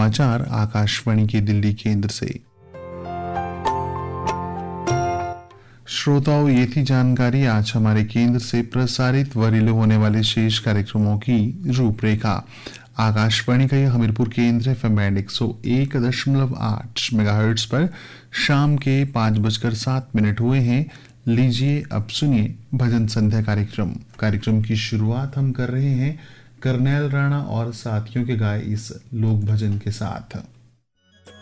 समाचार आकाशवाणी के दिल्ली केंद्र से। श्रोताओं, ये थी जानकारी आज हमारे केंद्र से प्रसारित व रिले होने वाले शेष कार्यक्रमों की रूपरेखा। आकाशवाणी का यह हमीरपुर केंद्र एफएम बैंड 101.8 मेगाहर्ट्ज पर शाम के 5:07 हुए हैं। लीजिए अब सुनिए भजन संध्या कार्यक्रम की शुरुआत हम कर रहे हैं करनैल राणा और साथियों के गाए इस लोक भजन के साथ।